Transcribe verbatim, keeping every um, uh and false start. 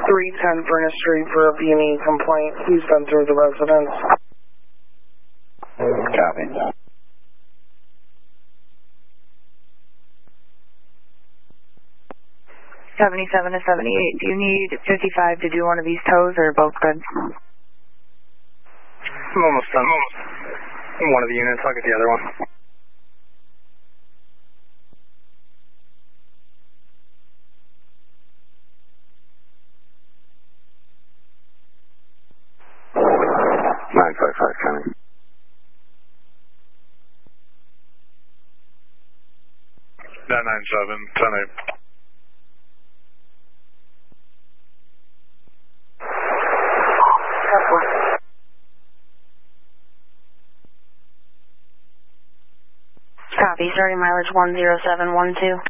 three ten Furnace Street for a B and E complaint. Please send through the residence. Copy. seventy-seven to seventy-eight, do you need fifty-five to do one of these tows or both good? I'm almost done. One of the units, I'll get the other one. nine five five coming. nine nine seven, ten eight. Copy, starting mileage one zero seven one two.